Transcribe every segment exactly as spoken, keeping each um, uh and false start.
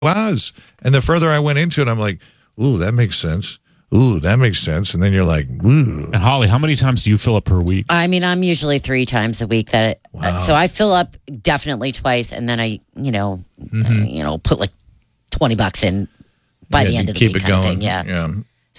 was. And the further I went into it, I'm like, ooh, that makes sense. Ooh, that makes sense. And then you're like, ooh. And Holly, how many times do you fill up per week? I mean, I'm usually three times a week. That it, Wow. so I fill up definitely twice, and then I, you know, Mm-hmm. uh, you know, put like twenty bucks in by Yeah, the end you of the keep week, it kind of going. thing. Yeah. yeah.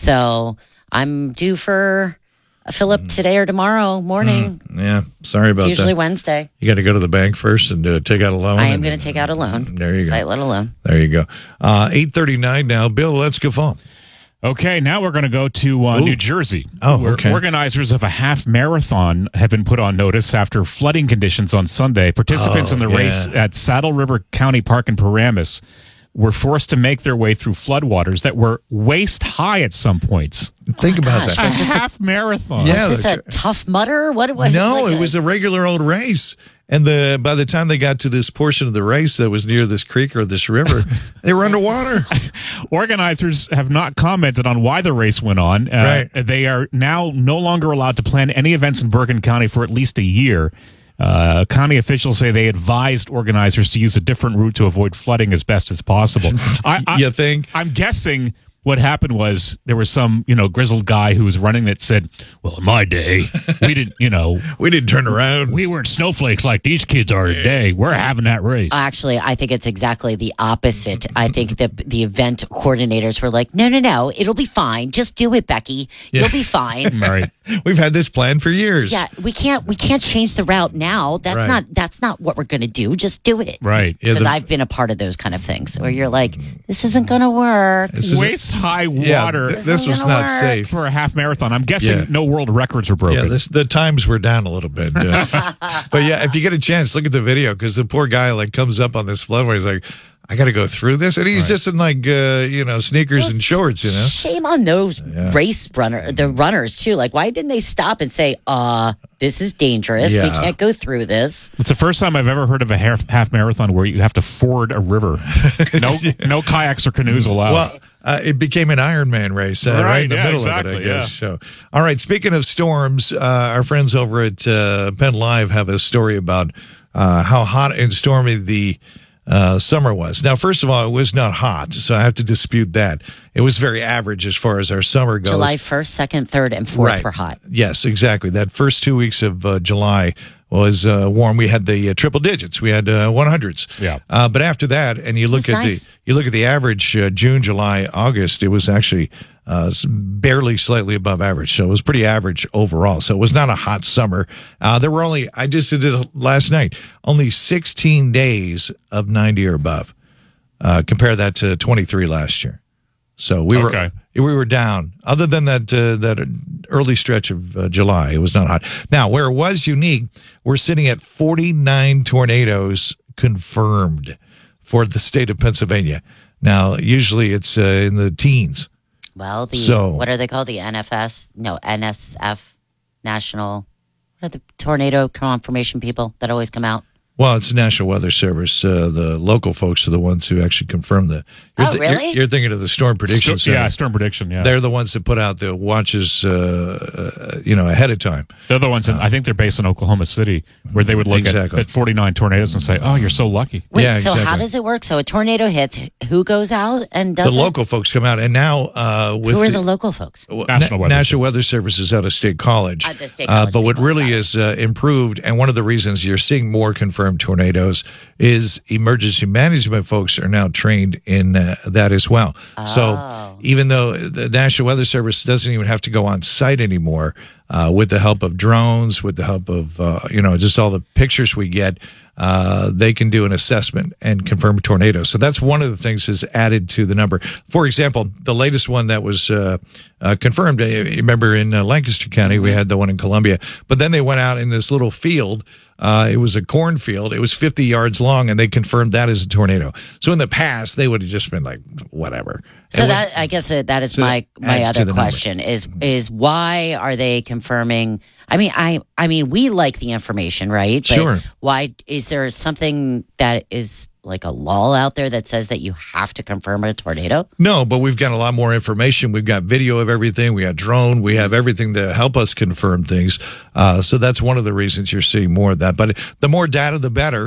So I'm due for a fill Mm. up today or tomorrow morning. Yeah. Sorry about It's usually that. Wednesday. You got to go to the bank first and uh, take out a loan. I am and- going to take out a loan. There you go. Slight little loan. There you go. Uh, eight thirty-nine now. Bill, let's go home. Okay, now we're going to go to uh, New Jersey. Oh, where okay. Organizers of a half marathon have been put on notice after flooding conditions on Sunday. Participants Oh, in the yeah. race at Saddle River County Park in Paramus were forced to make their way through floodwaters that were waist high at some points. Think my about gosh, A that. Was this a- half marathon. Yeah. Is this a that's- tough mutter? What? what No, like it was a regular old race. And the by the time they got to this portion of the race that was near this creek or this river, they were underwater. Organizers have not commented on why the race went on. Uh, Right. They are now no longer allowed to plan any events in Bergen County for at least a year. Uh, county officials say they advised organizers to use a different route to avoid flooding as best as possible. I, I, You think? I'm guessing what happened was there was some, you know, grizzled guy who was running that said, well, in my day, we didn't, you know, We didn't turn around. we weren't snowflakes like these kids are today. We're having that race. Actually, I think it's exactly the opposite. I think the the event coordinators were like, "No, no, no, it'll be fine. Just do it, Becky. You'll be fine." Right. We've had this plan for years. Yeah, we can't we can't change the route now. That's Right. not that's not what we're going to do. Just do it. Right. Yeah, Because the- I've been a part of those kind of things where you're like, "This isn't going to work." This is- Waist high yeah, water th- this was gonna not work. safe. for a half marathon. I'm guessing Yeah. no world records were broken. Yeah, this, the times were down a little bit. uh, but yeah, if you get a chance, look at the video because the poor guy like comes up on this floodway. He's like, I got to go through this. And he's just in like, uh, you know, sneakers and shorts, you know. Shame on those race runner, the runners too. Like, why didn't they stop and say, "Uh, this is dangerous. We Yeah. can't go through this." It's the first time I've ever heard of a half, half marathon where you have to ford a river. No, no kayaks or canoes allowed. Well, uh, it became an Ironman race, uh, right, Right, in the yeah, middle exactly, of it, I guess. yeah. So, all right, speaking of storms, uh, our friends over at uh, Penn Live have a story about uh, how hot and stormy the uh, summer was. Now, first of all, it was not hot, so I have to dispute that. It was very average as far as our summer goes. July first, second, third, and fourth Right. were hot. Yes, exactly. That first two weeks of uh, July was uh, warm. We had the uh, triple digits. We had uh, one hundreds. Yeah. Uh, but after that, and you look was at nice. the you look at the average uh, June, July, August, it was actually uh, s- barely slightly above average. So it was pretty average overall. So it was not a hot summer. Uh, there were only I just did it last night. Only sixteen days of ninety or above. Uh, compare that to twenty-three last year. So we Okay. were we were down. Other than that uh, that early stretch of uh, July, it was not hot. Now, where it was unique, we're sitting at forty-nine tornadoes confirmed for the state of Pennsylvania. Now, usually it's uh, in the teens. Well, the So- what are they called? The N F S? No, N S F, National. What are the tornado confirmation people that always come out? Well, it's the National Weather Service. Uh, the local folks are the ones who actually confirm the. You're Oh, th- really? You're, you're thinking of the Storm Prediction Sto- Center. yeah, storm prediction. Yeah, They're the ones that put out the watches, uh, uh, you know, ahead of time. they're the ones. In, I think they're based in Oklahoma City, where they would look Exactly. at, at forty-nine tornadoes and say, "Oh, you're so lucky." Wait, Yeah, so how exactly. does it work? So a tornado hits, who goes out and does The it? local folks come out, and now uh, with Who are the- the local folks? Well, National Na- Weather National Weather Service is out of State College. At the State Uh, College but what people, really got it. is uh, improved, and one of the reasons you're seeing more confirmed tornadoes, is emergency management folks are now trained in uh, that as well. Oh. So even though the National Weather Service doesn't even have to go on site anymore, uh, with the help of drones, with the help of uh, you know just all the pictures we get, uh, they can do an assessment and confirm tornadoes. So that's one of the things that's added to the number. For example, the latest one that was uh, uh, confirmed, uh, you remember in uh, Lancaster County, we had the one in Columbia, but then they went out in this little field. Uh, it was a cornfield. It was fifty yards long, and they confirmed that as a tornado. So in the past, they would have just been like, whatever. So And that I guess that, that is So my that my adds to other the number. question is is why are they confirming? I mean, I I mean we like the information, right? But Sure. Why is there something that is like a law out there that says that you have to confirm a tornado? No, but we've got a lot more information. We've got video of everything. We got drone. We have everything to help us confirm things. Uh, so that's one of the reasons you're seeing more of that. But the more data, the better.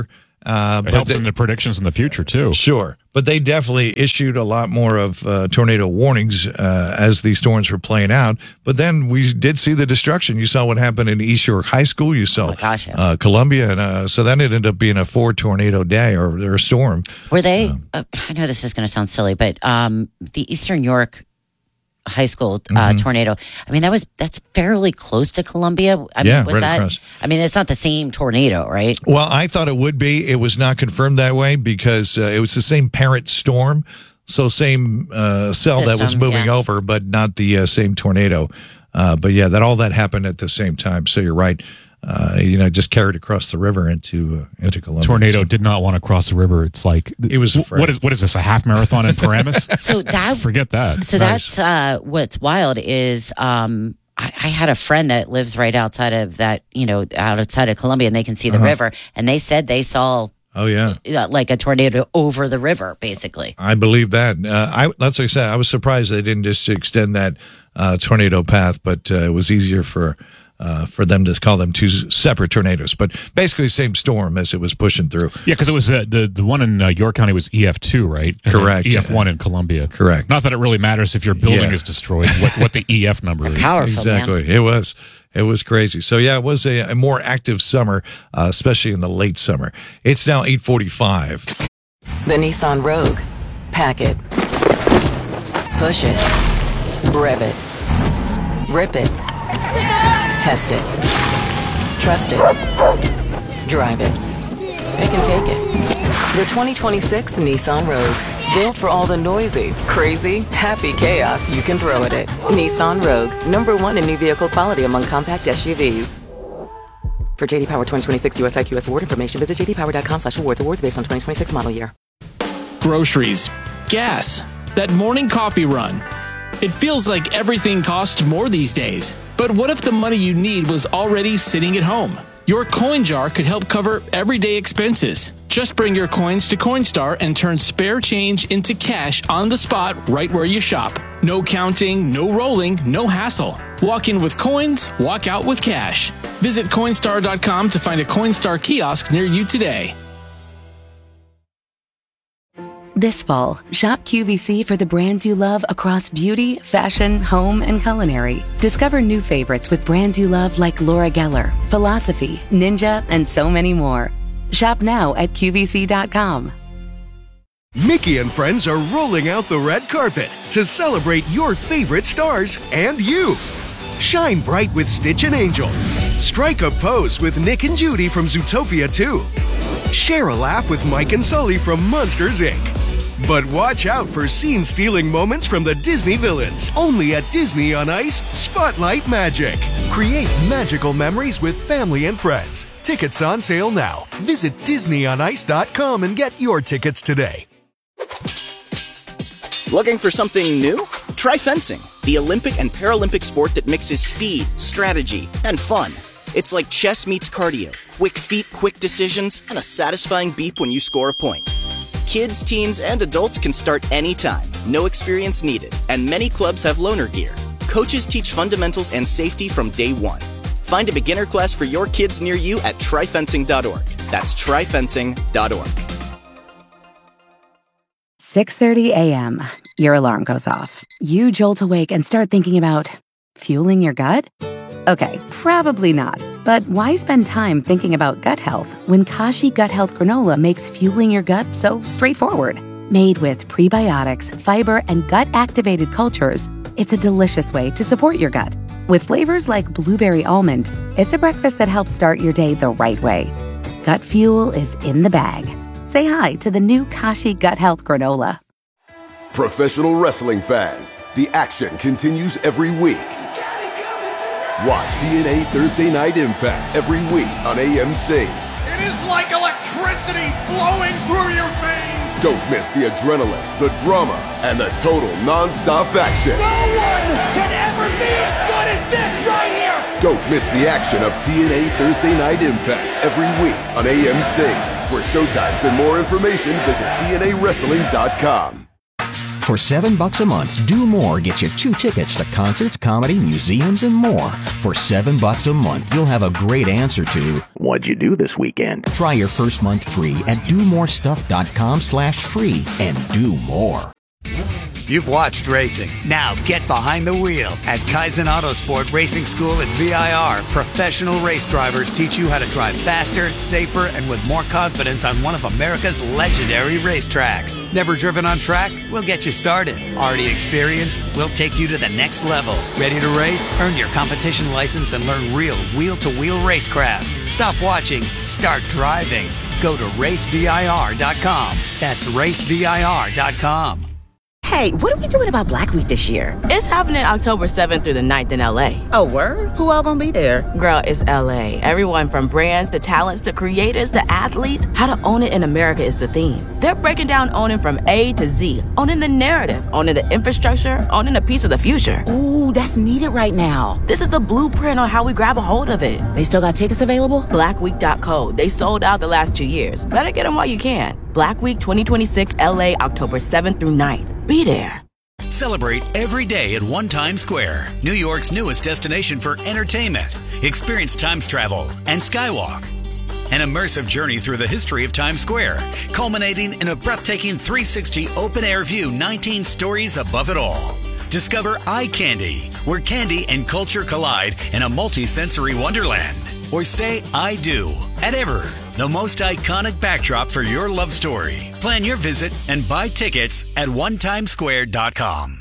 Uh, It but helps they- in the predictions in the future, too. Sure, but they definitely issued a lot more of uh, tornado warnings uh, as these storms were playing out. But then we did see the destruction. You saw what happened in East York High School. You saw Oh my gosh, yeah. uh, Columbia, and uh, so that ended up being a four tornado day or, or a storm. Were they? Uh, I know this is going to sound silly, but um, the Eastern York High School uh, Mm-hmm. tornado. I mean, that was that's fairly close to Columbia. I Yeah, mean, was right that? across. I mean, it's not the same tornado, right? Well, I thought it would be. It was not confirmed that way because uh, it was the same parent storm, so same uh, cell that was System, moving yeah. over, but not the uh, same tornado. Uh, but yeah, that all that happened at the same time. So you're right. Uh, you know, just carried across the river into uh, into Columbia. Tornado So- did not want to cross the river. It's like He was afraid. What is what is this? A half marathon in Paramus? So that Forget that. So Nice. that's uh, what's wild is um, I, I had a friend that lives right outside of that, you know, outside of Columbia, and they can see the river, and they said they saw Oh yeah. uh, like a tornado over the river, basically. I believe that. Uh, I that's what I said. I was surprised they didn't just extend that uh, tornado path, but uh, it was easier for uh, for them to call them two separate tornadoes. But basically, same storm as it was pushing through. Yeah, because it was uh, the the one in uh, York County was E F two, right? And then Correct. E F one in Columbia. Correct. Not that it really matters if your building Yeah. is destroyed. What what the E F number is. Powerful, man. Exactly. It was. It was crazy. So yeah, it was a, a more active summer, uh, especially in the late summer. It's now eight forty-five. The Nissan Rogue. Pack it. Push it. Rev it. Rip it. Test it. Trust it. Drive it. It can take it. The twenty twenty-six Nissan Rogue. Built for all the noisy, crazy, happy chaos you can throw at it. Nissan Rogue. Number one in new vehicle quality among compact S U Vs. For J D Power twenty twenty-six U S I Q S award information, visit j d power dot com slash awards. Awards based on twenty twenty-six model year. Groceries, gas, that morning coffee run. It feels like everything costs more these days. But what if the money you need was already sitting at home? Your coin jar could help cover everyday expenses. Just bring your coins to Coinstar and turn spare change into cash on the spot right where you shop. No counting, no rolling, no hassle. Walk in with coins, walk out with cash. Visit Coinstar dot com to find a Coinstar kiosk near you today. This fall, shop Q V C for the brands you love across beauty, fashion, home, and culinary. Discover new favorites with brands you love like Laura Geller, Philosophy, Ninja, and so many more. Shop now at Q V C dot com. Mickey and friends are rolling out the red carpet to celebrate your favorite stars and you. Shine bright with Stitch and Angel. Strike a pose with Nick and Judy from Zootopia two. Share a laugh with Mike and Sully from Monsters, Incorporated. But watch out for scene-stealing moments from the Disney villains. Only at Disney on Ice Spotlight Magic. Create magical memories with family and friends. Tickets on sale now. Visit disney on ice dot com and get your tickets today. Looking for something new? Try fencing, the Olympic and Paralympic sport that mixes speed, strategy, and fun. It's like chess meets cardio. Quick feet, quick decisions, and a satisfying beep when you score a point. Kids, teens, and adults can start anytime. No experience needed. And many clubs have loaner gear. Coaches teach fundamentals and safety from day one. Find a beginner class for your kids near you at try fencing dot org. That's try fencing dot org. six thirty a.m. Your alarm goes off. You jolt awake and start thinking about fueling your gut? Okay, probably not. But why spend time thinking about gut health when Kashi Gut Health Granola makes fueling your gut so straightforward? Made with prebiotics, fiber, and gut-activated cultures, it's a delicious way to support your gut. With flavors like blueberry almond, it's a breakfast that helps start your day the right way. Gut fuel is in the bag. Say hi to the new Kashi Gut Health Granola. Professional wrestling fans, the action continues every week. Watch T N A Thursday Night Impact every week on A M C. It is like electricity flowing through your veins. Don't miss the adrenaline, the drama, and the total non-stop action. No one can ever be as good as this right here. Don't miss the action of T N A Thursday Night Impact every week on A M C. For showtimes and more information, visit T N A wrestling dot com. For seven bucks a month, Do More gets you two tickets to concerts, comedy, museums, and more. For seven bucks a month, you'll have a great answer to, what'd you do this weekend? Try your first month free at do more stuff dot com slash free and do more. You've watched racing. Now get behind the wheel. At Kaizen Autosport Racing School at V I R, professional race drivers teach you how to drive faster, safer, and with more confidence on one of America's legendary racetracks. Never driven on track? We'll get you started. Already experienced? We'll take you to the next level. Ready to race? Earn your competition license and learn real wheel-to-wheel racecraft. Stop watching. Start driving. Go to race V I R dot com. That's race V I R dot com. Hey, what are we doing about Black Week this year? It's happening October seventh through the ninth in L A. Oh, word? Who all gonna be there? Girl, it's L A. Everyone from brands to talents to creators to athletes. How to own it in America is the theme. They're breaking down owning from A to Z. Owning the narrative, owning the infrastructure, owning a piece of the future. Ooh, that's needed right now. This is the blueprint on how we grab a hold of it. They still got tickets available? black week dot co. They sold out the last two years. Better get them while you can. Black Week twenty twenty-six L A, October seventh through ninth. Be there. Celebrate every day at One Times Square, New York's newest destination for entertainment. Experience Times travel and Skywalk. An immersive journey through the history of Times Square, culminating in a breathtaking three sixty open-air view, nineteen stories above it all. Discover Eye Candy, where candy and culture collide in a multi-sensory wonderland. Or say I do at Ever, the most iconic backdrop for your love story. Plan your visit and buy tickets at one times square dot com.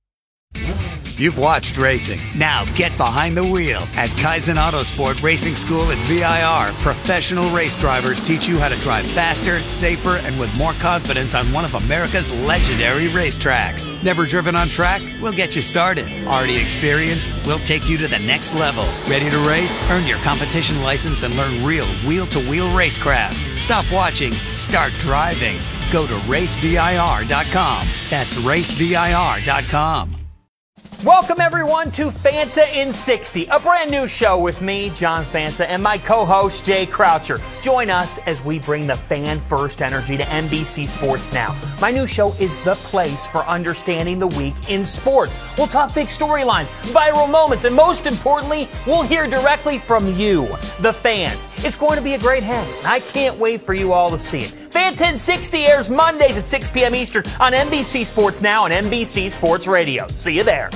You've watched racing. Now get behind the wheel. At Kaizen Autosport Racing School at V I R, professional race drivers teach you how to drive faster, safer, and with more confidence on one of America's legendary racetracks. Never driven on track? We'll get you started. Already experienced? We'll take you to the next level. Ready to race? Earn your competition license and learn real wheel-to-wheel racecraft. Stop watching. Start driving. Go to race V I R dot com. That's race V I R dot com. Welcome, everyone, to Fanta in sixty, a brand new show with me, John Fanta, and my co-host, Jay Croucher. Join us as we bring the fan-first energy to N B C Sports Now. My new show is the place for understanding the week in sports. We'll talk big storylines, viral moments, and most importantly, we'll hear directly from you, the fans. It's going to be a great hang, and I can't wait for you all to see it. Fanta in sixty airs Mondays at six p.m. Eastern on N B C Sports Now and N B C Sports Radio. See you there.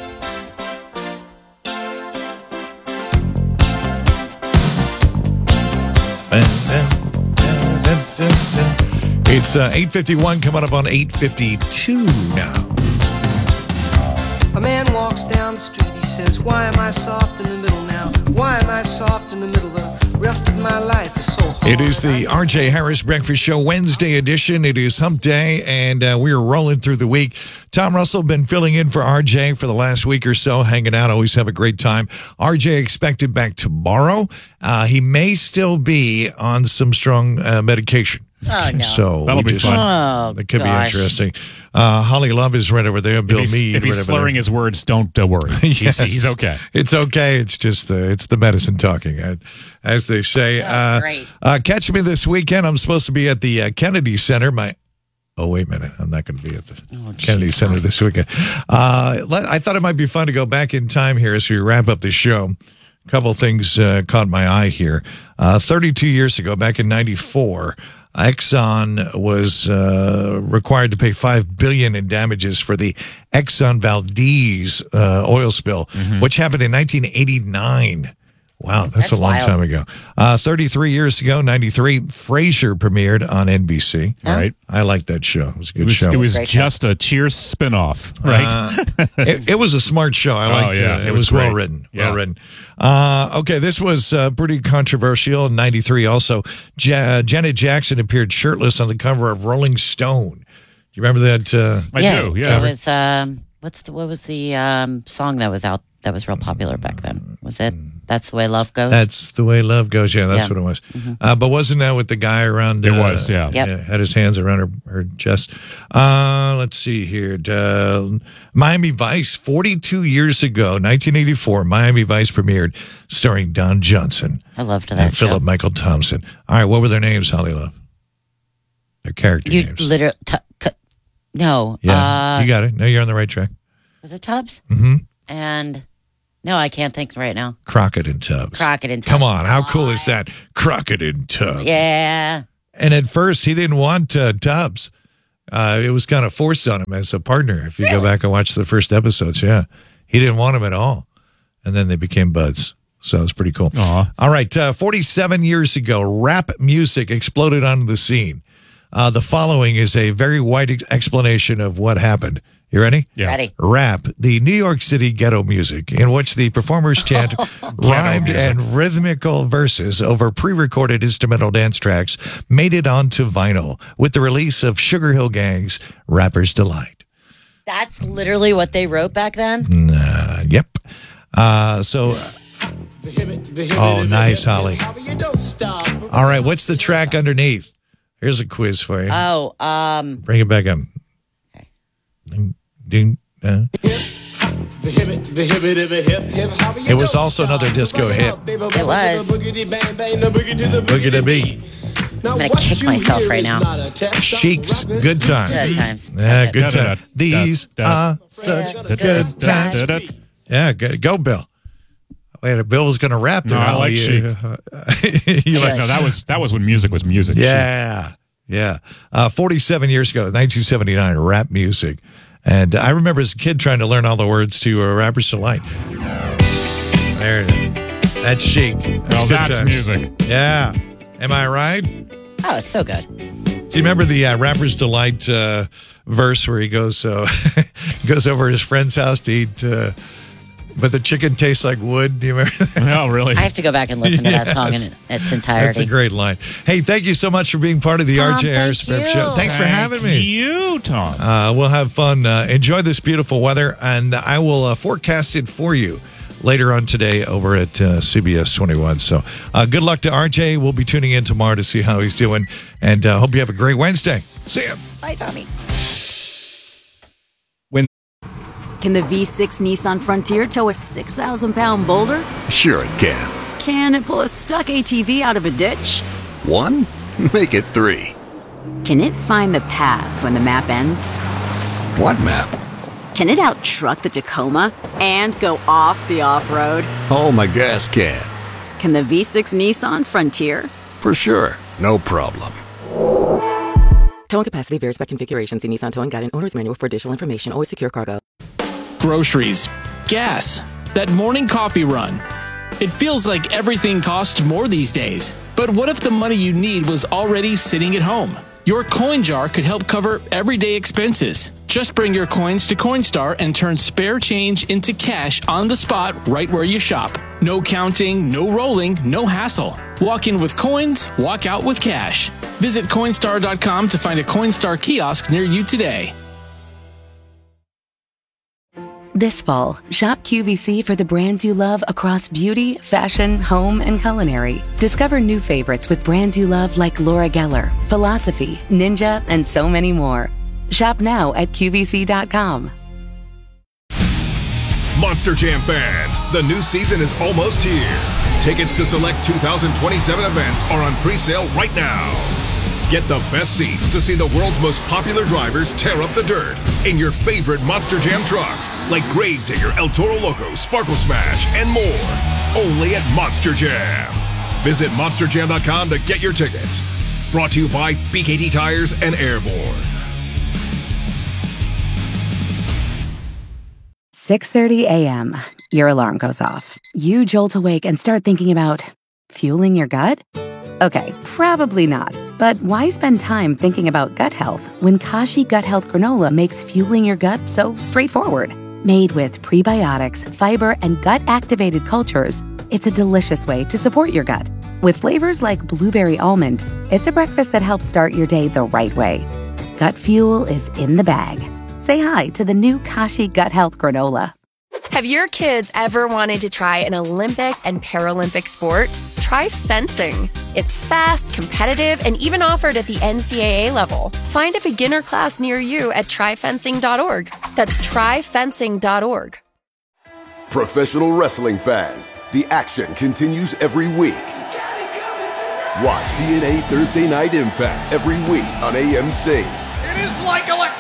It's uh, eight fifty-one coming up on eight fifty-two now. A man walks down the street, he says, why am I soft in the middle now? Why am I soft in the middle? The rest of my life is so hard. It is the R J Harris Breakfast Show Wednesday edition. It is hump day, and uh, we are rolling through the week. Tom Russell been filling in for R J for the last week or so, hanging out. Always have a great time. R J expected back tomorrow. Uh, he may still be on some strong uh, medication. Oh, no. So that'll be just, fun. Oh, that could gosh. be interesting. Uh, Holly Love is right over there. Bill if he's, Meade. if he's right over slurring there. his words, don't uh, worry. Yes. He's, he's okay. It's okay. It's just the it's the medicine talking, uh, as they say. Oh, uh, great. uh, catch me this weekend. I'm supposed to be at the uh, Kennedy Center. My oh wait a minute, I'm not going to be at the Oh, Kennedy geez, Center Mom. this weekend. Uh, let, I thought it might be fun to go back in time here as we wrap up the show. A couple things uh, caught my eye here. Uh, thirty-two years ago, back in ninety-four. Exxon was uh, required to pay five billion dollars in damages for the Exxon Valdez uh, oil spill, Mm-hmm. which happened in nineteen eighty-nine. Wow, that's, That's a long wild. time ago. Uh, thirty-three years ago, ninety-three, Frasier premiered on N B C. Oh. Right. I liked that show. It was a good It was, show. it was Great just a Cheers spinoff, right? Uh, it, it was a smart show. I Oh, liked yeah, it. It, it was, was well great. written. Yeah. Well written. Uh, okay, this was uh, pretty controversial in ninety-three also. Ja- Janet Jackson appeared shirtless on the cover of Rolling Stone. Do you remember that? Uh, I yeah, do, yeah. It was, um, what's the, what was the um, song that was out that was real popular back then? Was it That's the Way Love Goes? That's the way love goes. Yeah, that's Yeah. what it was. Uh, but wasn't that with the guy around? It uh, was, yeah. Yep. Had his hands around her, her chest. Uh, let's see here. Uh, Miami Vice, forty-two years ago, nineteen eighty-four, Miami Vice premiered, starring Don Johnson I loved that and show. Philip Michael Thompson. All right, what were their names, Holly Love? Their character You names. literally, t- c- No. Yeah, uh, you got it. No, you're on the right track. Was it Tubbs? Mm-hmm. And no, I can't think right now. Crockett and Tubbs. Crockett and Tubbs. Come on, how cool is that? Crockett and Tubbs. Yeah. And at first, he didn't want uh, Tubbs. Uh, it was kind of forced on him as a partner. If you Really? go back and watch the first episodes, yeah, he didn't want him at all. And then they became buds. So it's pretty cool. Aww. All right, uh, forty-seven years ago, rap music exploded onto the scene. Uh, the following is a very wide ex- explanation of what happened. You ready? Yeah. Ready. Rap, the New York City ghetto music, in which the performers chant rhymed music. and rhythmical verses over pre-recorded instrumental dance tracks, made it onto vinyl with the release of Sugar Hill Gang's Rapper's Delight. That's literally what they wrote back then? Uh, yep. Uh, so, oh, nice, Holly. All right, what's the track underneath? Here's a quiz for you. Oh, um, Bring it back up. Okay. Ding, ding, uh. It was also another disco hit. It was. Look at the beat. I'm going to kick myself right now. Cheeks, good times. Good times. Yeah, good Da-da-da. times. These Da-da. are such good times. Yeah, go, go Bill. Wait, Bill was going to rap there. No, I Holly. like Chic. You like- No, that was that was when music was music. Yeah, yeah. Uh, forty-seven years ago, nineteen seventy-nine, rap music. And I remember as a kid trying to learn all the words to uh, Rapper's Delight. There it is. That's Chic. That's Well, good that's times. music. Yeah. Am I right? Oh, it's so good. Do you remember the uh, Rapper's Delight uh, verse where he goes uh, goes over his friend's house to eat, uh, but the chicken tastes like wood? Do you remember that? No, really. I have to go back and listen to that song in Yes. its entirety. That's a great line. Hey, thank you so much for being part of the Tom, R J thank Airstrip you. Show. Thanks for Thank having me. You, Tom. Uh, we'll have fun. Uh, enjoy this beautiful weather, and I will uh, forecast it for you later on today over at uh, C B S twenty-one. So uh, good luck to R J. We'll be tuning in tomorrow to see how he's doing, and uh, hope you have a great Wednesday. See ya. Bye, Tommy. Can the V six Nissan Frontier tow a six thousand pound boulder? Sure it can. Can it pull a stuck A T V out of a ditch? One? Make it three. Can it find the path when the map ends? What map? Can it out-truck the Tacoma and go off the off-road? Oh, my gas can. Can the V six Nissan Frontier? For sure. No problem. Towing capacity varies by configuration. See Nissan Towing Guide and Owner's Manual for additional information. Always secure cargo. Groceries, gas, that morning coffee run. It feels like everything costs more these days. But what if the money you need was already sitting at home? Your coin jar could help cover everyday expenses. Just bring your coins to Coinstar and turn spare change into cash on the spot right where you shop. No counting, no rolling, no hassle. Walk in with coins, walk out with cash. Visit Coinstar dot com to find a Coinstar kiosk near you today. This fall, shop Q V C for the brands you love across beauty, fashion, home, and culinary. Discover new favorites with brands you love like Laura Geller, Philosophy, Ninja, and so many more. Shop now at Q V C dot com. Monster Jam fans, the new season is almost here. Tickets to select two thousand twenty-seven events are on pre-sale right now. Get the best seats to see the world's most popular drivers tear up the dirt in your favorite Monster Jam trucks like Gravedigger, El Toro Loco, Sparkle Smash, and more. Only at Monster Jam. Visit monster jam dot com to get your tickets. Brought to you by B K T Tires and Airborne. six thirty a.m. Your alarm goes off. You jolt awake and start thinking about fueling your gut? Okay, probably not. But why spend time thinking about gut health when Kashi Gut Health Granola makes fueling your gut so straightforward? Made with prebiotics, fiber, and gut-activated cultures, it's a delicious way to support your gut. With flavors like blueberry almond, it's a breakfast that helps start your day the right way. Gut fuel is in the bag. Say hi to the new Kashi Gut Health Granola. Have your kids ever wanted to try an Olympic and Paralympic sport? Try fencing. It's fast, competitive, and even offered at the N C double A level. Find a beginner class near you at try fencing dot org. That's try fencing dot org. Professional wrestling fans, the action continues every week. Watch T N A Thursday Night Impact every week on A M C. It is like electricity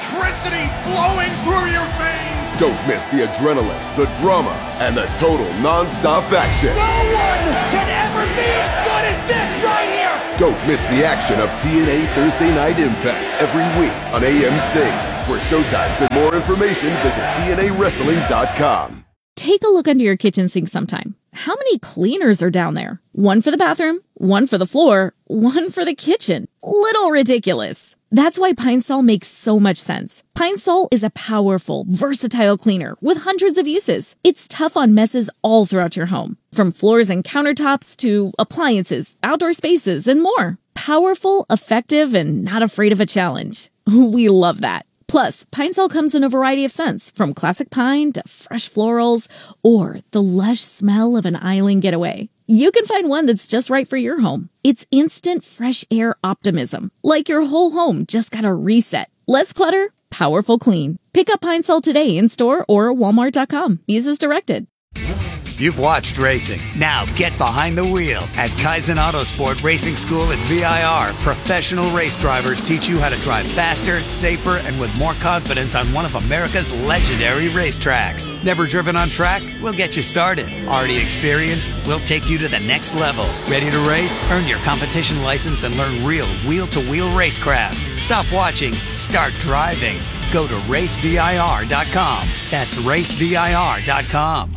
electricity flowing through your veins. Don't miss the adrenaline, the drama, and the total non-stop action. No one can ever be as good as this right here. Don't miss the action of T N A Thursday Night Impact every week on A M C. For showtimes and more information, visit T N A wrestling dot com. Take a look under your kitchen sink sometime. How many cleaners are down there? One for the bathroom, one for the floor, one for the kitchen. Little ridiculous. That's why Pine Sol makes so much sense. Pine Sol is a powerful, versatile cleaner with hundreds of uses. It's tough on messes all throughout your home, from floors and countertops to appliances, outdoor spaces, and more. Powerful, effective, and not afraid of a challenge. We love that. Plus, Pine Sol comes in a variety of scents, from classic pine to fresh florals or the lush smell of an island getaway. You can find one that's just right for your home. It's instant fresh air optimism, like your whole home just got a reset. Less clutter, powerful clean. Pick up Pine Sol today in store or walmart dot com. Use as directed. You've watched racing. Now get behind the wheel. At Kaizen Autosport Racing School at V I R, professional race drivers teach you how to drive faster, safer, and with more confidence on one of America's legendary racetracks. Never driven on track? We'll get you started. Already experienced? We'll take you to the next level. Ready to race? Earn your competition license and learn real wheel-to-wheel racecraft. Stop watching. Start driving. Go to race V I R dot com. That's race V I R dot com.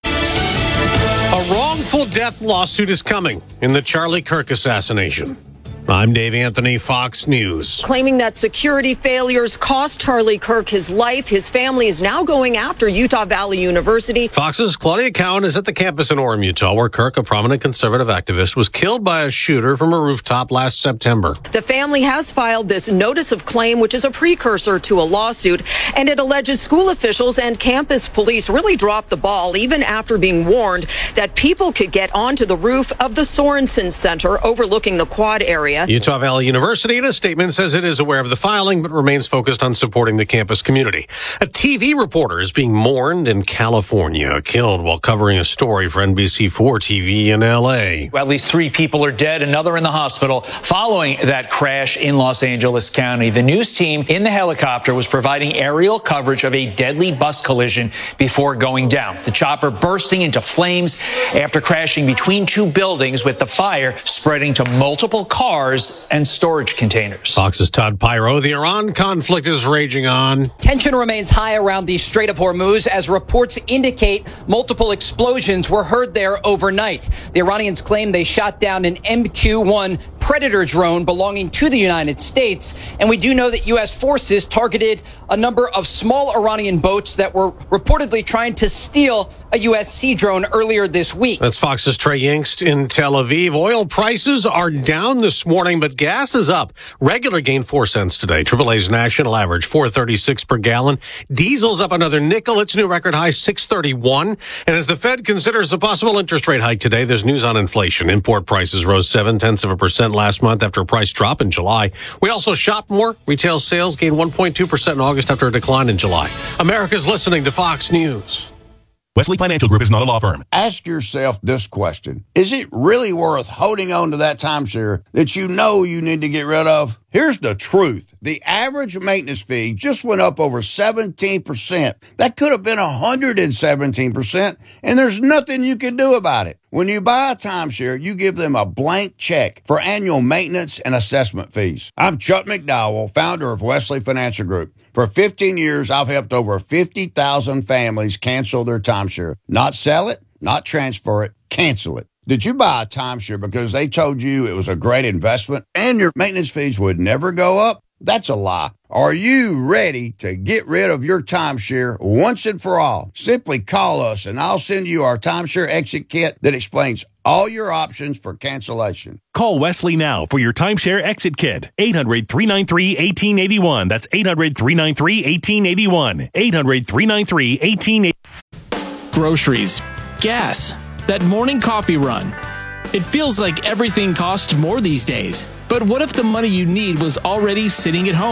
A wrongful death lawsuit is coming in the Charlie Kirk assassination. I'm Dave Anthony, Fox News. Claiming that security failures cost Charlie Kirk his life, his family is now going after Utah Valley University. Fox's Claudia Cowan is at the campus in Orem, Utah, where Kirk, a prominent conservative activist, was killed by a shooter from a rooftop last September. The family has filed this notice of claim, which is a precursor to a lawsuit, and it alleges school officials and campus police really dropped the ball even after being warned that people could get onto the roof of the Sorensen Center overlooking the quad area. Utah Valley University, in a statement, says it is aware of the filing, but remains focused on supporting the campus community. A T V reporter is being mourned in California, killed while covering a story for N B C four T V in L A. At least three people are dead, another in the hospital following that crash in Los Angeles County. The news team in the helicopter was providing aerial coverage of a deadly bus collision before going down. The chopper bursting into flames after crashing between two buildings, with the fire spreading to multiple cars and storage containers. Fox's Todd Pyro. The Iran conflict is raging on. Tension remains high around the Strait of Hormuz as reports indicate multiple explosions were heard there overnight. The Iranians claim they shot down an M Q one Predator drone belonging to the United States. And we do know that U S forces targeted a number of small Iranian boats that were reportedly trying to steal a U S Sea drone earlier this week. That's Fox's Trey Yingst in Tel Aviv. Oil prices are down this morning, but gas is up. Regular gained four cents today. triple A's national average, four thirty-six per gallon. Diesel's up another nickel. Its new record high, six thirty-one. And as the Fed considers a possible interest rate hike today, there's news on inflation. Import prices rose seven tenths of a percent last month after a price drop in July. We also shopped more. Retail sales gained one point two percent in August after a decline in July. America's listening to Fox News. Wesley Financial Group is not a law firm. Ask yourself this question. Is it really worth holding on to that timeshare that you know you need to get rid of? Here's the truth. The average maintenance fee just went up over seventeen percent. That could have been one hundred seventeen percent, and there's nothing you can do about it. When you buy a timeshare, you give them a blank check for annual maintenance and assessment fees. I'm Chuck McDowell, founder of Wesley Financial Group. For fifteen years, I've helped over fifty thousand families cancel their timeshare. Not sell it, not transfer it, cancel it. Did you buy a timeshare because they told you it was a great investment and your maintenance fees would never go up? That's a lie. Are you ready to get rid of your timeshare once and for all? Simply call us and I'll send you our timeshare exit kit that explains all your options for cancellation. Call Wesley now for your timeshare exit kit. eight hundred, three nine three, one eight eight one. That's eight hundred, three nine three, one eight eight one. eight hundred, three nine three, one eight eight one. Groceries, gas, that morning coffee run. It feels like everything costs more these days. But what if the money you need was already sitting at home?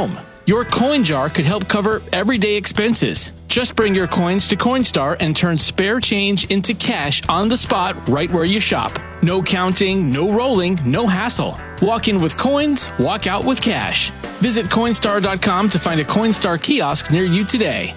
Your coin jar could help cover everyday expenses. Just bring your coins to Coinstar and turn spare change into cash on the spot right where you shop. No counting, no rolling, no hassle. Walk in with coins, walk out with cash. Visit Coinstar dot com to find a Coinstar kiosk near you today.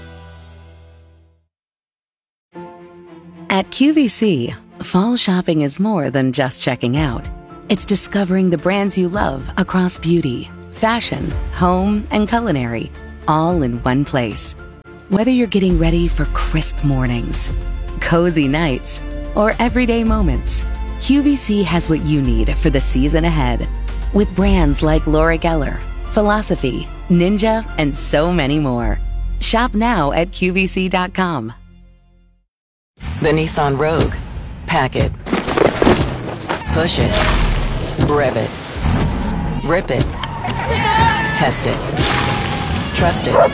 At Q V C, fall shopping is more than just checking out. It's discovering the brands you love across beauty, fashion, home, and culinary, all in one place. Whether you're getting ready for crisp mornings, cozy nights, or everyday moments, Q V C has what you need for the season ahead. With brands like Laura Geller, Philosophy, Ninja, and so many more. Shop now at Q V C dot com. The Nissan Rogue. Pack it. Push it. Rev it. Rip it. Test it. Trust it.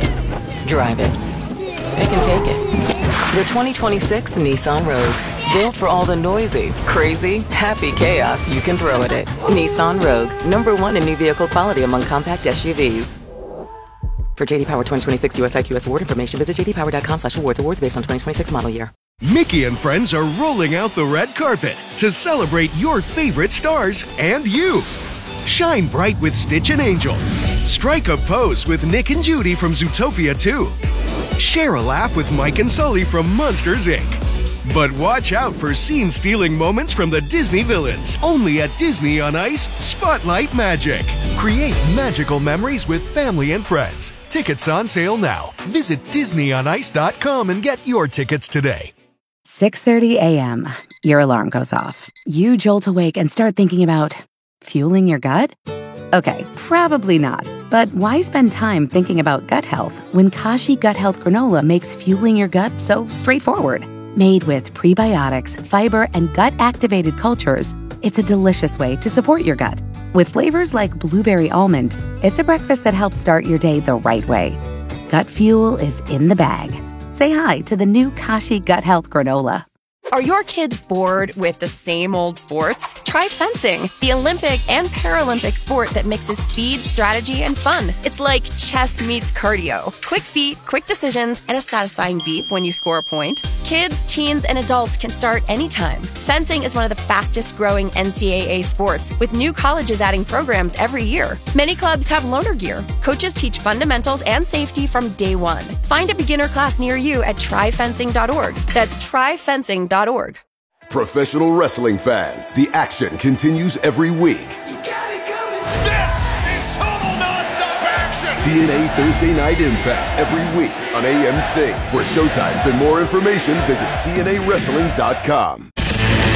Drive it. It can take it. The twenty twenty-six Nissan Rogue. Built for all the noisy, crazy, happy chaos you can throw at it. Nissan Rogue. Number one in new vehicle quality among compact S U Vs. For J D Power twenty twenty-six U S I Q S award information, visit j d power dot com slash awards. Awards based on twenty twenty-six model year. Mickey and friends are rolling out the red carpet to celebrate your favorite stars and you. Shine bright with Stitch and Angel. Strike a pose with Nick and Judy from Zootopia two. Share a laugh with Mike and Sully from Monsters, Incorporated. But watch out for scene-stealing moments from the Disney villains. Only at Disney on Ice, Spotlight Magic. Create magical memories with family and friends. Tickets on sale now. Visit disney on ice dot com and get your tickets today. six thirty a.m. Your alarm goes off. You jolt awake and start thinking about fueling your gut? Okay, probably not. But why spend time thinking about gut health when Kashi Gut Health Granola makes fueling your gut so straightforward? Made with prebiotics, fiber, and gut-activated cultures, it's a delicious way to support your gut. With flavors like blueberry almond, it's a breakfast that helps start your day the right way. Gut fuel is in the bag. Say hi to the new Kashi Gut Health Granola. Are your kids bored with the same old sports? Try fencing, the Olympic and Paralympic sport that mixes speed, strategy, and fun. It's like chess meets cardio. Quick feet, quick decisions, and a satisfying beep when you score a point. Kids, teens, and adults can start anytime. Fencing is one of the fastest growing N C double A sports, with new colleges adding programs every year. Many clubs have loaner gear. Coaches teach fundamentals and safety from day one. Find a beginner class near you at try fencing dot org. That's try fencing dot org. Professional wrestling fans, the action continues every week. This is total nonstop action! T N A Thursday Night Impact every week on A M C. For showtimes and more information, visit T N A wrestling dot com.